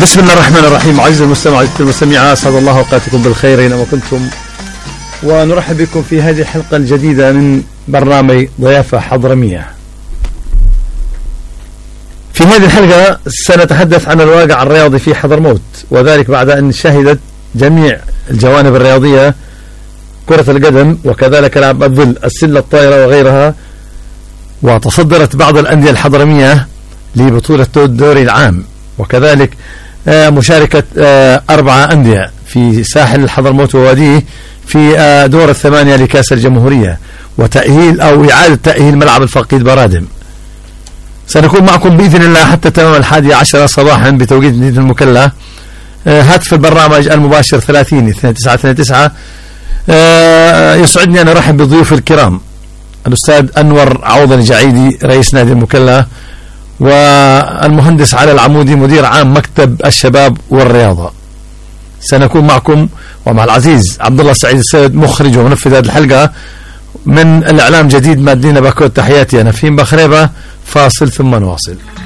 بسم الله الرحمن الرحيم. عزيزي المستمع والمستمعة، أسعد الله أوقاتكم بالخير أينما كنتم، ونرحب بكم في هذه الحلقة الجديدة من برنامج ضيافة حضرمية. في هذه الحلقة سنتحدث عن الواقع الرياضي في حضرموت، وذلك بعد أن شهدت جميع الجوانب الرياضية كرة القدم وكذلك لعب الظل، السلة، الطائرة وغيرها، وتصدرت بعض الأندية الحضرمية لبطولة الدوري العام، وكذلك مشاركة 4 أندية في ساحل حضرموت وواديه في دور الثمانية لكأس الجمهورية، وتأهيل أو إعادة تأهيل ملعب الفقيد برادم. سنكون معكم بإذن الله حتى تمام 11 صباحا بتوقيت مدينة المكلا. هاتف البرنامج المباشر 30-2929. يسعدني أن أرحب بضيوف الكرام الأستاذ أنور عوض الجعيدي رئيس نادي المكلا، والمهندس علي العمودي مدير عام مكتب الشباب والرياضة. سنكون معكم ومع العزيز عبد الله سعيد السيد مخرج ومنفذ هذه الحلقة من الإعلام جديد. مادينا باكوت، تحياتي أنا فين بخريبة. فاصل ثم نواصل.